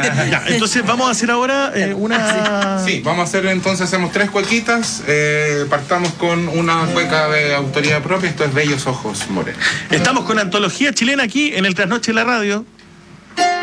Ya, entonces vamos a hacer ahora una... Sí, vamos a hacer entonces, hacemos 3 cuequitas. Partamos con una cueca de autoría propia. Esto es Bellos Ojos Morenos. Estamos con Antología Chilena aquí en el Trasnoche de la Radio.